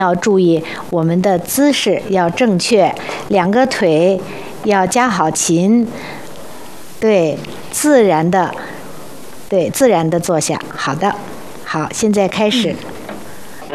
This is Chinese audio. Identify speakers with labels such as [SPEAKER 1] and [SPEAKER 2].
[SPEAKER 1] 要注意我们的姿势要正确，两个腿要夹好琴，对，自然的坐下。好的，好，现在开始。